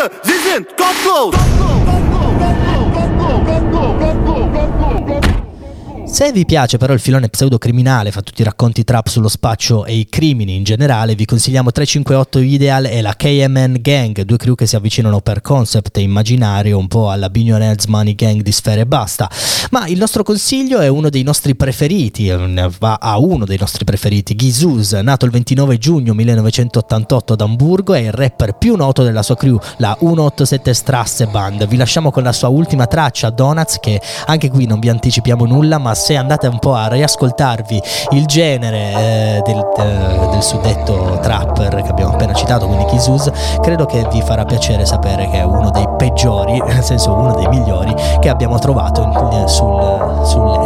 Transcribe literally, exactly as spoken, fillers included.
Leute, sie sind kopflos! Se vi piace però il filone pseudocriminale, fa tutti i racconti trap sullo spaccio e i crimini in generale, vi consigliamo tre cinque otto Ideal e la K M N Gang, due crew che si avvicinano per concept e immaginario un po' alla Billionaires Money Gang di Sfera Ebbasta. Ma il nostro consiglio è uno dei nostri preferiti, va a uno dei nostri preferiti, Gizuz, nato il ventinove giugno millenovecentottantotto ad Amburgo, è il rapper più noto della sua crew, la centoottantasette Strasse Band. Vi lasciamo con la sua ultima traccia, Donuts, che anche qui non vi anticipiamo nulla, ma se andate un po' a riascoltarvi il genere eh, del, de, del suddetto trapper che abbiamo appena citato, quindi Gizuz, credo che vi farà piacere sapere che è uno dei peggiori, nel senso uno dei migliori che abbiamo trovato in, sul, sul